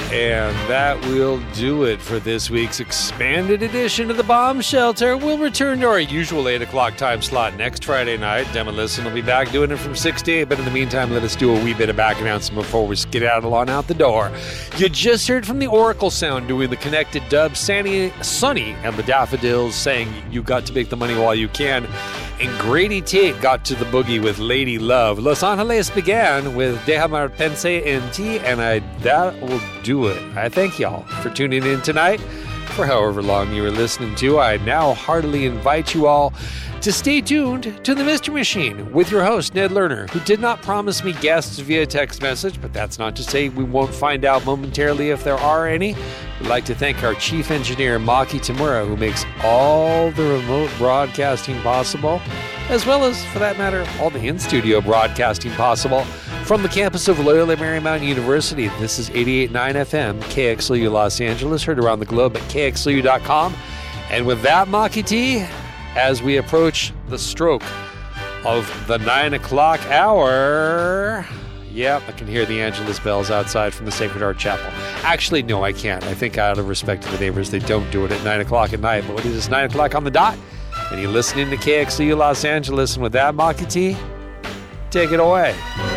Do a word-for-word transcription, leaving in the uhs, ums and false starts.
And that will do it for this week's expanded edition of the Bomb Shelter. We'll return to our usual eight o'clock time slot next Friday night. Demolition will be back doing it from six to eight, but in the meantime, let us do a wee bit of back announcement before we skedaddle on out the door. You just heard from the Oracle Sound doing the connected dub, Sunny, Sunny and the Daffodils saying you got to make the money while you can. And Grady Tate got to the boogie with Lady Love. Los Angeles began with Déjame Pensar en Ti, and I, that will do it. I thank y'all for tuning in tonight. For however long you were listening to, I now heartily invite you all to stay tuned to the Mystery Machine with your host, Ned Lerner, who did not promise me guests via text message, but that's not to say we won't find out momentarily if there are any. We'd like to thank our chief engineer, Maki Tamura, who makes all the remote broadcasting possible, as well as, for that matter, all the in-studio broadcasting possible. From the campus of Loyola Marymount University, this is eighty-eight point nine F M, K X L U Los Angeles, heard around the globe at K X L U dot com. And with that, Maki T, as we approach the stroke of the nine o'clock hour... Yep, I can hear the Angelus bells outside from the Sacred Heart Chapel. Actually, no, I can't. I think out of respect to the neighbors, they don't do it at nine o'clock at night. But when it is nine o'clock on the dot, and you're listening to K X L U Los Angeles, and with that, Maki T, take it away.